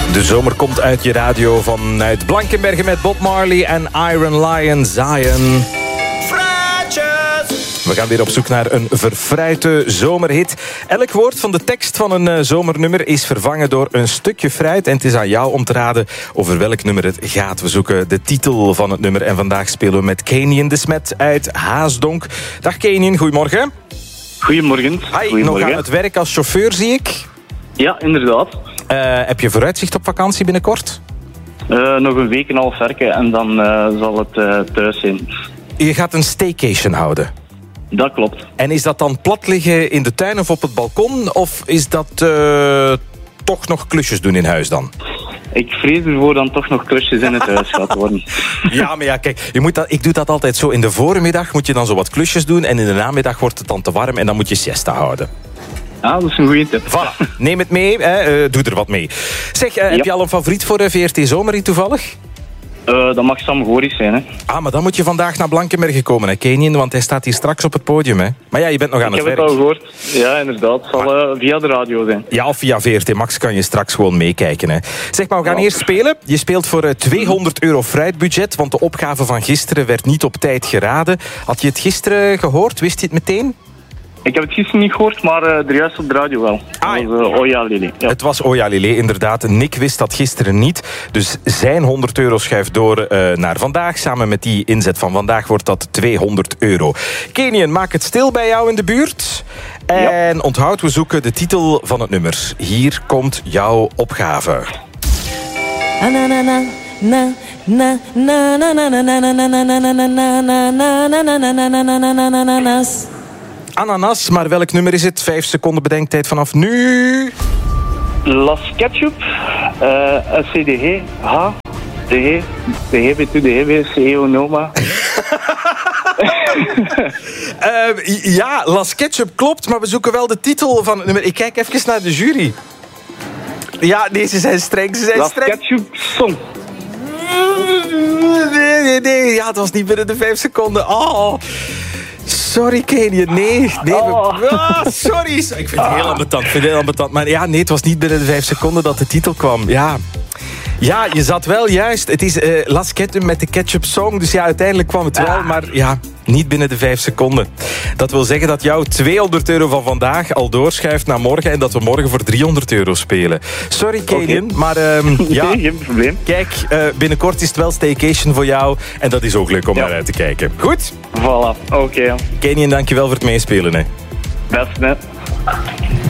De zomer komt uit je radio vanuit Blankenbergen met Bob Marley en Iron Lion Zion. We gaan weer op zoek naar een verfruite zomerhit. Elk woord van de tekst van een zomernummer is vervangen door een stukje fruit. En het is aan jou om te raden over welk nummer het gaat. We zoeken de titel van het nummer. En vandaag spelen we met Kenien de Smet uit Haasdonk. Dag Kenien, goedemorgen. Goedemorgen. Hi, nog aan het werk als chauffeur zie ik. Ja, inderdaad. Heb je vooruitzicht op vakantie binnenkort? Nog een week en een half werken en dan zal het thuis zijn. Je gaat een staycation houden. Dat klopt. En is dat dan plat liggen in de tuin of op het balkon? Of is dat toch nog klusjes doen in huis dan? Ik vrees ervoor dan toch nog klusjes in het huis gaat worden. Ja, maar ja, kijk, ik doe dat altijd zo. In de voormiddag moet je dan zo wat klusjes doen en in de namiddag wordt het dan te warm en dan moet je siesta houden. Ah, dat is een goede tip. Voilà, neem het mee, doe er wat mee. Zeg, heb je al een favoriet voor VRT Zomerrit toevallig? Dat mag Sam Goris zijn, hè. Ah, maar dan moet je vandaag naar Blankenbergen komen, hè, Kenien, want hij staat hier straks op het podium, hè. Maar ja, je bent nog aan het werk. Ik heb het al gehoord. Ja, inderdaad. Het zal via de radio zijn. Ja, of via VRT Max kan je straks gewoon meekijken, hè. Zeg maar, we gaan eerst spelen. Je speelt voor €200 fruitbudget, want de opgave van gisteren werd niet op tijd geraden. Had je het gisteren gehoord? Wist je het meteen? Ik heb het gisteren niet gehoord, maar er juist op de radio wel. Ah, dat was Oja Lili. Ja. Het was Oja Lili, inderdaad. Nick wist dat gisteren niet. Dus zijn €100 schuift door naar vandaag. Samen met die inzet van vandaag wordt dat €200. Kenien, maak het stil bij jou in de buurt. En onthoud, we zoeken de titel van het nummer. Hier komt jouw opgave. Ananas, maar welk nummer is het? 5 seconden bedenktijd vanaf nu. Las Ketchup, SCDG, H, DG, DGB2, DGB, CEO Noma. Ja, Las Ketchup klopt, maar we zoeken wel de titel van het nummer. Ik kijk even naar de jury. Ja, nee, ze zijn streng. Las Ketchup Song. Nee. Ja, het was niet binnen de 5 seconden. Oh. Sorry, Kenien. Nee. Sorry. Ik vind het heel ambetant. Maar ja, nee, het was niet binnen de 5 seconden dat de titel kwam. Ja, je zat wel juist. Het is Las Ketchup met de Ketchup Song. Dus ja, uiteindelijk kwam het wel. Maar ja, niet binnen de 5 seconden. Dat wil zeggen dat jouw €200 van vandaag al doorschuift naar morgen. En dat we morgen voor €300 spelen. Sorry, Kenien. Maar ja, Geen probleem. kijk, binnenkort is het wel staycation voor jou. En dat is ook leuk om naar uit te kijken. Goed? Voilà, oké. Kenien, dankjewel voor het meespelen. Hè. Best, hè.